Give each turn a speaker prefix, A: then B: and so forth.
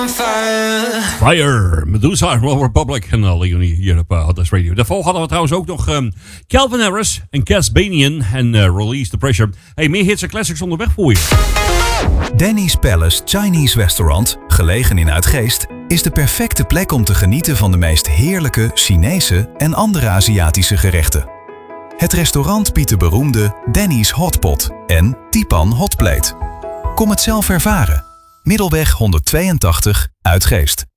A: Fire, Medusa, Roll Republic en Leonie hier op Hot Radio. Daarvoor hadden we trouwens ook nog Calvin Harris en Cass Banian en Release the Pressure. Hey, meer hits en classics onderweg voor je.
B: Danny's Palace Chinese Restaurant, gelegen in Uitgeest, is de perfecte plek om te genieten van de meest heerlijke Chinese en andere Aziatische gerechten. Het restaurant biedt de beroemde Danny's Hotpot en Tipan Hotplate. Kom het zelf ervaren. Middelweg 182 Uitgeest.